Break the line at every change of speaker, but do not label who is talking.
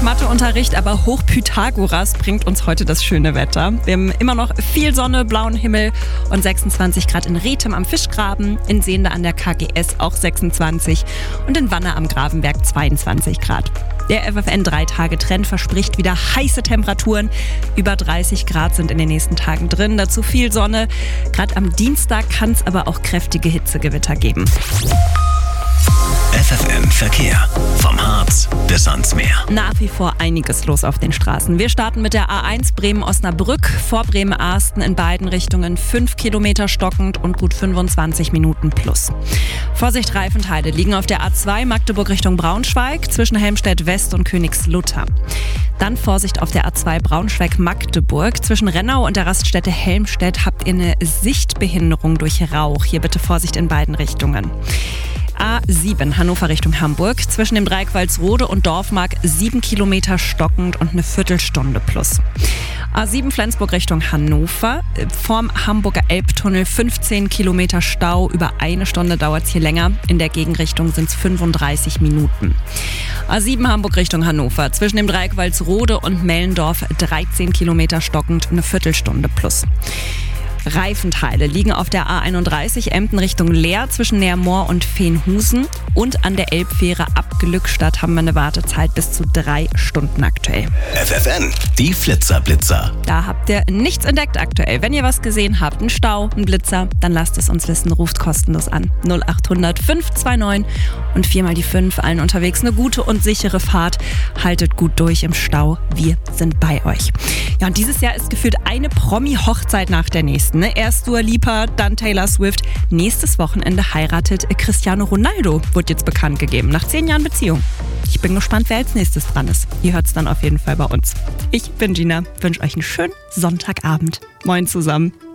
Matheunterricht, aber hoch Pythagoras bringt uns heute das schöne Wetter. Wir haben immer noch viel Sonne, blauen Himmel und 26 Grad in Rethem am Fischgraben, in Sehnde an der KGS auch 26 und in Wanne am Gravenberg 22 Grad. Der FFN 3-Tage-Trend verspricht wieder heiße Temperaturen. Über 30 Grad sind in den nächsten Tagen drin, dazu viel Sonne. Gerade am Dienstag kann es aber auch kräftige Hitzegewitter geben.
FFN Verkehr. Vom Harz bis ans Meer.
Nach wie vor einiges los auf den Straßen. Wir starten mit der A1 Bremen-Osnabrück, vor Bremen-Arsten in beiden Richtungen 5 Kilometer stockend und gut 25 Minuten plus. Vorsicht, Reifenteile liegen auf der A2 Magdeburg Richtung Braunschweig zwischen Helmstedt-West und Königslutter. Dann Vorsicht auf der A2 Braunschweig-Magdeburg. Zwischen Rennau und der Raststätte Helmstedt habt ihr eine Sichtbehinderung durch Rauch. Hier bitte Vorsicht in beiden Richtungen. A7 Hannover Richtung Hamburg. Zwischen dem Dreieck Walsrode und Dorfmark 7 Kilometer stockend und eine Viertelstunde plus. A7 Flensburg Richtung Hannover. Vorm Hamburger Elbtunnel 15 Kilometer Stau. Über eine Stunde dauert es hier länger. In der Gegenrichtung sind es 35 Minuten. A7 Hamburg Richtung Hannover. Zwischen dem Dreieck Walsrode und Mellendorf 13 Kilometer stockend, eine Viertelstunde plus. Reifenteile liegen auf der A31 Emden Richtung Leer zwischen Neermoor und Veenhusen und an der Elbfähre ab Glückstadt haben wir eine Wartezeit bis zu 3 Stunden aktuell.
FFN, die Flitzer-Blitzer.
Da habt ihr nichts entdeckt aktuell. Wenn ihr was gesehen habt, einen Stau, einen Blitzer, dann lasst es uns wissen, ruft kostenlos an. 0800 529 und 4 die 5. Allen unterwegs eine gute und sichere Fahrt. Haltet gut durch im Stau. Wir sind bei euch. Ja, und dieses Jahr ist gefühlt eine Promi-Hochzeit nach der nächsten. Erst Dua Lipa, dann Taylor Swift. Nächstes Wochenende heiratet Cristiano Ronaldo, wurde jetzt bekannt gegeben, nach 10 Jahren Beziehung. Ich bin gespannt, wer als nächstes dran ist. Ihr hört es dann auf jeden Fall bei uns. Ich bin Gina, wünsche euch einen schönen Sonntagabend. Moin zusammen.